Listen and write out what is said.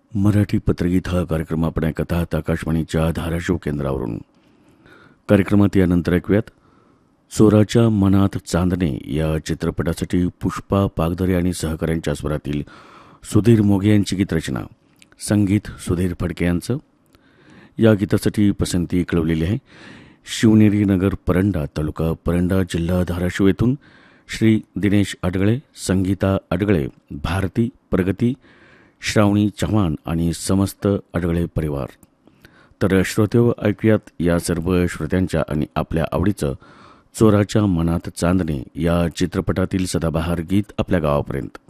मराठी पत्रगीत हा कार्यक्रम आपण ऐकत आहात आकाशवाणीच्या धाराशिव केंद्रावरून. कार्यक्रमात यानंतर ऐकूयात चोराच्या मनात चांदणे या चित्रपटासाठी पुष्पा पागधरे आणि सहकाऱ्यांच्या स्वरातील सुधीर मोघे यांची गीतरचना, संगीत सुधीर फडके यांचं. या गीतासाठी पसंती कळवलेली आहे शिवनेरी नगर परंडा, तालुका परंडा, जिल्हा धाराशिव येथून श्री दिनेश अडगळे, संगीता अडगळे, भारती प्रगती, श्रावणी चव्हाण आणि समस्त अडगळे परिवार. तर श्रोतेव, ऐकूयात या सर्व श्रोत्यांच्या आणि आपल्या आवडीचं चोराच्या मनात चांदणे या चित्रपटातील सदाबहार गीत आपल्या गावापर्यंत.